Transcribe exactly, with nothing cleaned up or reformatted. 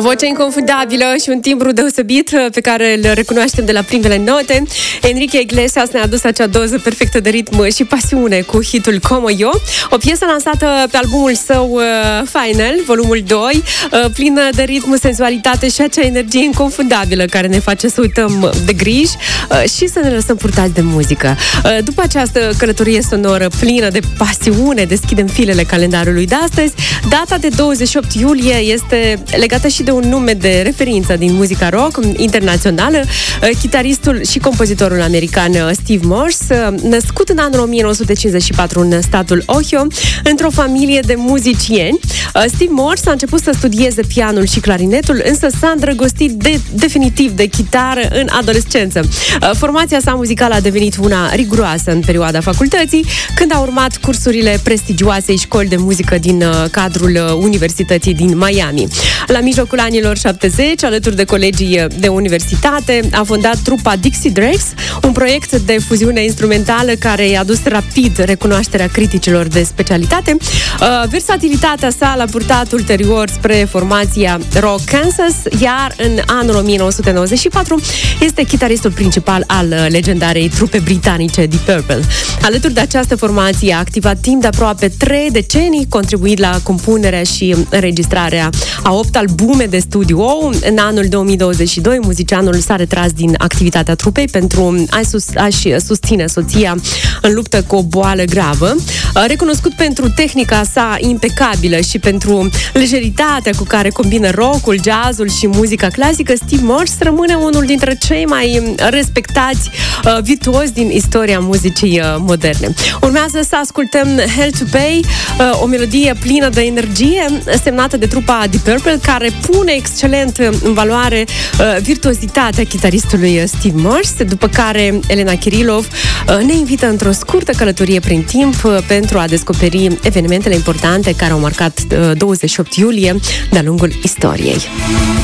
voce inconfundabilă și un timbru deosebit pe care îl recunoaștem de la primele note. Enrique Iglesias ne-a adus acea doză perfectă de ritm și pasiune cu hitul Como Yo, o piesă lansată pe albumul său uh, Final, volumul doi, uh, plină de ritm, senzualitate și acea energie inconfundabilă care ne face să uităm de griji uh, și să ne lăsăm purtați de muzică. Uh, după această călătorie sonoră plină de pasiune, deschidem filele calendarului de astăzi. Data de douăzeci și opt iulie este legată și de un nume de referință din muzica rock internațională, chitaristul și compozitorul american Steve Morse, născut în anul o mie nouă sute cincizeci și patru în statul Ohio, într-o familie de muzicieni. Steve Morse a început să studieze pianul și clarinetul, însă s-a îndrăgostit de, definitiv de chitară în adolescență. Formația sa muzicală a devenit una riguroasă în perioada facultății, când a urmat cursurile prestigioasei școli de muzică din cadrul Universității din Miami. La mijlocul anilor șaptezeci, alături de colegii de universitate, a fondat trupa Dixie Dregs, un proiect de fuziune instrumentală care i-a dus rapid recunoașterea criticilor de specialitate. Uh, versatilitatea sa l-a purtat ulterior spre formația Rock Kansas, iar în anul o mie nouă sute nouăzeci și patru este chitaristul principal al legendarei trupe britanice Deep Purple. Alături de această formație a activat timp de aproape trei decenii, contribuit la compunerea și înregistrarea a opt albume de studio. În anul două mii douăzeci și doi, muzicianul s-a retras din activitatea trupei pentru a-și, sus, a-și susține soția în luptă cu o boală gravă. Recunoscut pentru tehnica sa impecabilă și pentru lejeritatea cu care combină rockul, jazzul și muzica clasică, Steve Morse rămâne unul dintre cei mai respectați uh, virtuozi din istoria muzicii uh, moderne. Urmează să ascultăm Hell to Pay, uh, o melodie plină de energie, semnată de trupa Deep Purple, care pune excelent în valoare uh, virtuozitatea chitaristului Steve Morse, după care Elena Kirilov uh, ne invită într-o scurtă călătorie prin timp uh, pentru a descoperi evenimentele importante care au marcat uh, douăzeci și opt iulie de-a lungul istoriei.